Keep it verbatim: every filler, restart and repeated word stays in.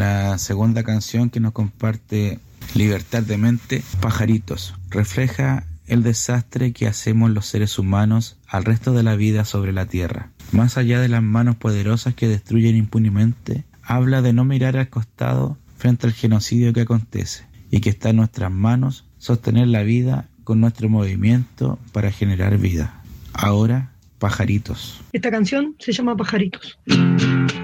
La segunda canción que nos comparte Libertad de Mente, Pajaritos, refleja el desastre que hacemos los seres humanos al resto de la vida sobre la tierra. Más allá de las manos poderosas que destruyen impunemente, habla de no mirar al costado frente al genocidio que acontece y que está en nuestras manos sostener la vida con nuestro movimiento para generar vida. Ahora, Pajaritos. Esta canción se llama Pajaritos.